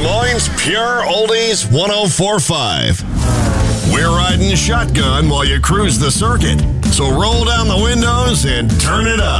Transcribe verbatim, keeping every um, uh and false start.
Moines Pure Oldies one oh four point five. We're riding shotgun while you cruise the circuit. So roll down the windows and turn it up.